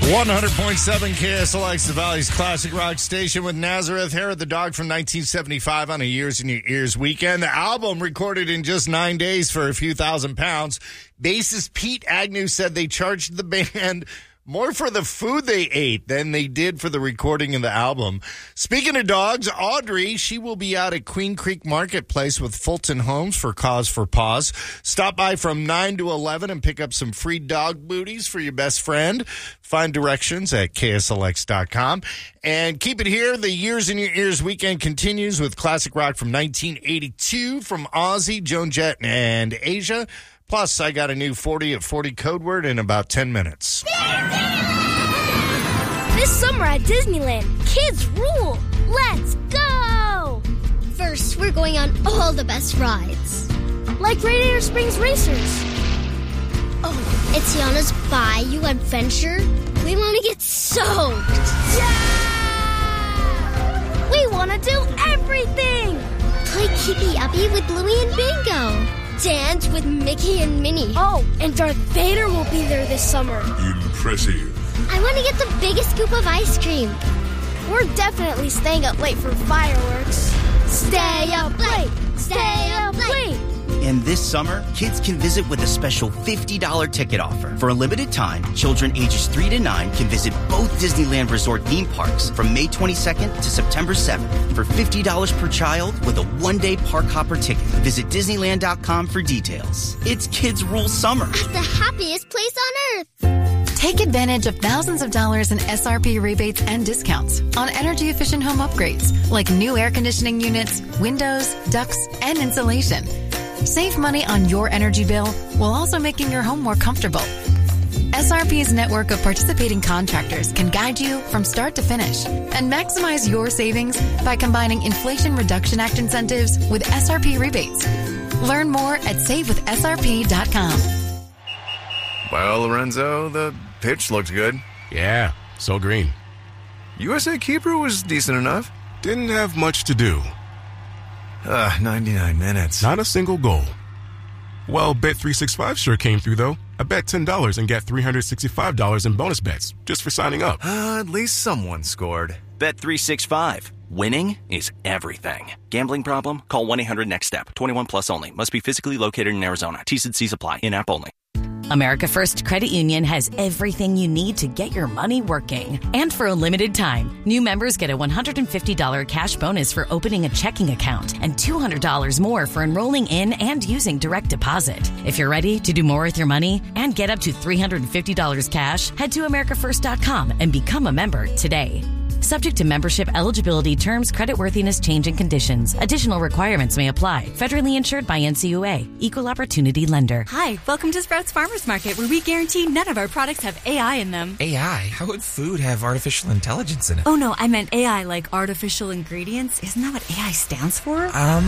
100.7 KSLX, the Valley's classic rock station with Nazareth, Hair of the Dog from 1975 on a Years in Your Ears weekend. The album recorded in just 9 days for a few £1,000s. Bassist Pete Agnew said they charged the band more for the food they ate than they did for the recording of the album. Speaking of dogs, Audrey, she will be out at Queen Creek Marketplace with Fulton Homes for Cause for Paws. Stop by from 9 to 11 and pick up some free dog booties for your best friend. Find directions at KSLX.com. And keep it here. The Years in Your Ears weekend continues with classic rock from 1982 from Ozzy, Joan Jett, and Asia. Plus, I got a new 40 at 40 code word in about 10 minutes. This summer at Disneyland, kids rule. Let's go! First, we're going on all the best rides. Like Radiator Springs Racers. Oh, it's Tiana's Bayou Adventure. We want to get soaked. Yeah! We want to do everything. Play Keepy Uppy with Bluey and Bingo. Dance with Mickey and Minnie. Oh, and Darth Vader will be there this summer. Impressive. I want to get the biggest scoop of ice cream. We're definitely staying up late for fireworks. Stay up late. Stay up late. And this summer, kids can visit with a special $50 ticket offer. For a limited time, children ages 3 to 9 can visit both Disneyland Resort theme parks from May 22nd to September 7th for $50 per child with a one-day park hopper ticket. Visit Disneyland.com for details. It's Kids Rule Summer. At the happiest place on earth. Take advantage of thousands of dollars in SRP rebates and discounts on energy-efficient home upgrades like new air conditioning units, windows, ducts, and insulation. Save money on your energy bill while also making your home more comfortable. SRP's network of participating contractors can guide you from start to finish and maximize your savings by combining Inflation Reduction Act incentives with SRP rebates. Learn more at savewithsrp.com. Well, Lorenzo, the pitch looked good. Yeah, so green. USA keeper was decent enough. Didn't have much to do. 99 minutes. Not a single goal. Well, Bet365 sure came through, though. I bet $10 and got $365 in bonus bets just for signing up. At least someone scored. Bet365. Winning is everything. Gambling problem? Call 1-800-NEXT-STEP. 21 plus only. Must be physically located in Arizona. T's and C's apply. In-app only. America First Credit Union has everything you need to get your money working. And for a limited time, new members get a $150 cash bonus for opening a checking account and $200 more for enrolling in and using direct deposit. If you're ready to do more with your money and get up to $350 cash, head to americafirst.com and become a member today. Subject to membership, eligibility, terms, creditworthiness, change, and conditions. Additional requirements may apply. Federally insured by NCUA. Equal Opportunity Lender. Hi, welcome to Sprouts Farmers Market, where we guarantee none of our products have AI in them. AI? How would food have artificial intelligence in it? Oh, no, I meant AI like artificial ingredients. Isn't that what AI stands for?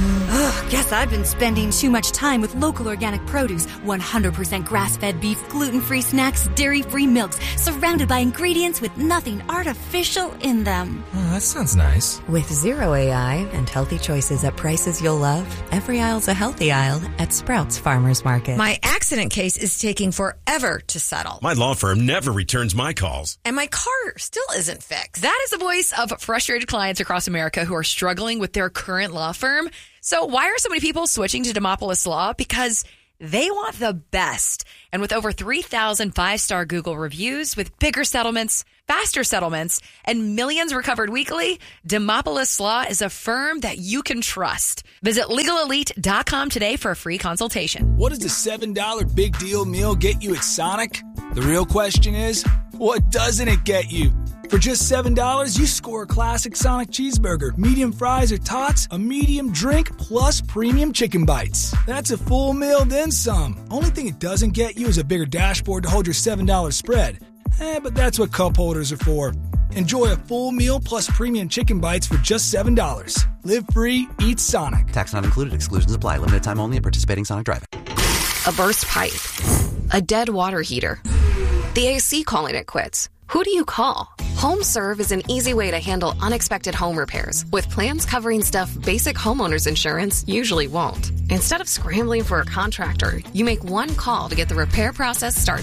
Guess I've been spending too much time with local organic produce, 100% grass-fed beef, gluten-free snacks, dairy-free milks, surrounded by ingredients with nothing artificial in them. Oh, that sounds nice. With zero AI and healthy choices at prices you'll love, every aisle's a healthy aisle at Sprouts Farmers Market. My accident case is taking forever to settle. My law firm never returns my calls. And my car still isn't fixed. That is the voice of frustrated clients across America who are struggling with their current law firm. So why are so many people switching to Demopolis Law? Because they want the best. And with over 3,000 five-star Google reviews, with bigger settlements, faster settlements, and millions recovered weekly, Demopolis Law is a firm that you can trust. Visit LegalElite.com today for a free consultation. What does the $7 big deal meal get you at Sonic? The real question is, what doesn't it get you? For just $7, you score a classic Sonic cheeseburger, medium fries or tots, a medium drink, plus premium chicken bites. That's a full meal, then some. Only thing it doesn't get you is a bigger dashboard to hold your $7 spread. But that's what cup holders are for. Enjoy a full meal plus premium chicken bites for just $7. Live free, eat Sonic. Tax not included. Exclusions apply. Limited time only at participating Sonic Drive-In. A burst pipe. A dead water heater. The AC calling it quits. Who do you call? HomeServe is an easy way to handle unexpected home repairs, with plans covering stuff basic homeowners insurance usually won't. Instead of scrambling for a contractor, you make one call to get the repair process started.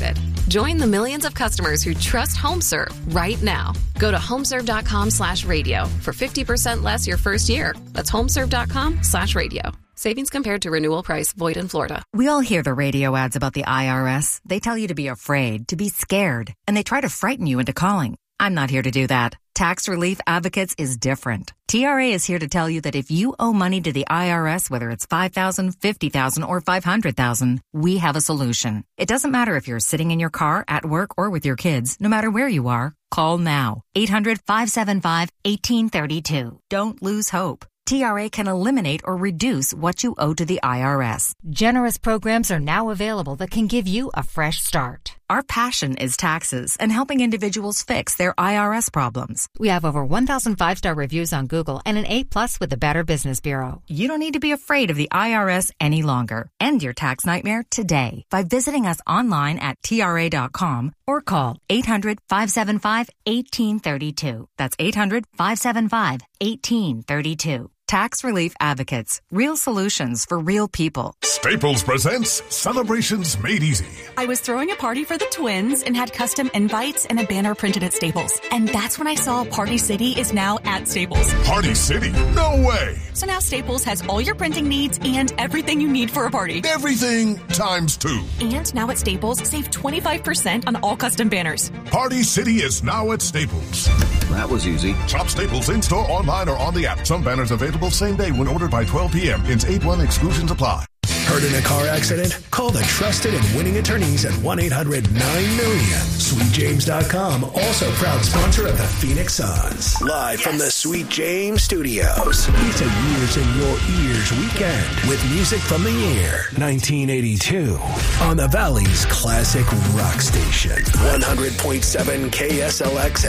Join the millions of customers who trust HomeServe right now. Go to homeserve.com/radio for 50% less your first year. That's homeserve.com/radio. Savings compared to renewal price. Void in Florida. We all hear the radio ads about the IRS. They tell you to be afraid, to be scared, and they try to frighten you into calling. I'm not here to do that. Tax Relief Advocates is different. TRA is here to tell you that if you owe money to the IRS, whether it's $5,000, $50,000, or $500,000, we have a solution. It doesn't matter if you're sitting in your car, at work, or with your kids. No matter where you are, call now. 800-575-1832. Don't lose hope. TRA can eliminate or reduce what you owe to the IRS. Generous programs are now available that can give you a fresh start. Our passion is taxes and helping individuals fix their IRS problems. We have over 1,000 5-star reviews on Google and an A+ with the Better Business Bureau. You don't need to be afraid of the IRS any longer. End your tax nightmare today by visiting us online at TRA.com or call 800-575-1832. That's 800-575-1832. Tax Relief Advocates. Real solutions for real people. Staples presents Celebrations Made Easy. I was throwing a party for the twins and had custom invites and a banner printed at Staples. And that's when I saw Party City is now at Staples. Party City? No way! So now Staples has all your printing needs and everything you need for a party. Everything times 2. And now at Staples, save 25% on all custom banners. Party City is now at Staples. That was easy. Shop Staples in-store, online, or on the app. Some banners available same day when ordered by 12 p.m. Ins 8-1 exclusions apply. Hurt in a car accident? Call the trusted and winning attorneys at 1-800-9-MILLION. SweetJames.com, also proud sponsor of the Phoenix Suns. Live from the Sweet James Studios. It's a Years in Your Ears weekend with music from the year 1982 on the Valley's classic rock station. 100.7 KSLX